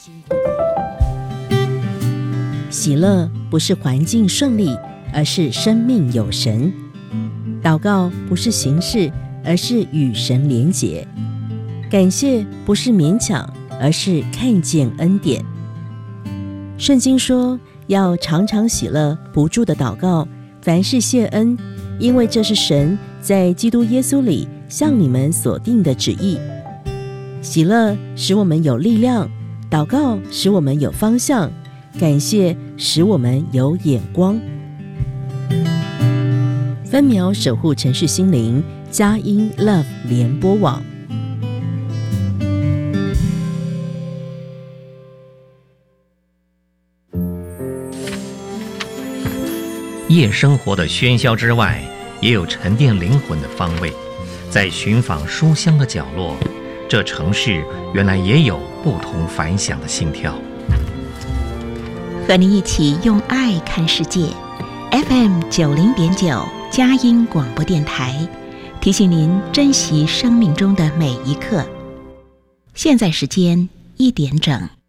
喜乐不是环境顺利，而是生命有神。祷告不是形式，而是与神连结。感谢不是勉强，而是看见恩典。圣经说要常常喜乐，不住的祷告，凡事谢恩，因为这是神在基督耶稣里向你们所定的旨意。喜乐使我们有力量，祷告使我们有方向，感谢使我们有眼光。分秒守护城市心灵，佳音 Love 联播网。 夜生活的喧嚣之外，也有沉淀灵魂的方位。在寻访书香的角落，这城市原来也有不同凡响的心跳。 和你一起用爱看世界。FM90.9佳音广播电台，提醒您珍惜生命中的每一刻。现在时间1点整。